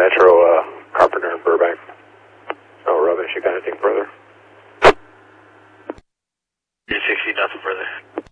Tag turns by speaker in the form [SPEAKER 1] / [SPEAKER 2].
[SPEAKER 1] Metro, Carpenter and Burbank. No rubbish, you got anything further?
[SPEAKER 2] 360, nothing further.